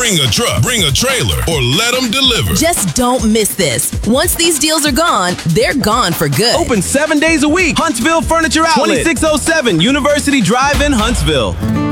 Bring a truck, bring a trailer, or let them deliver. Just don't miss this. Once these deals are gone, they're gone for good. Open 7 days a week. Huntsville Furniture Outlet. 2607 University Drive in Huntsville.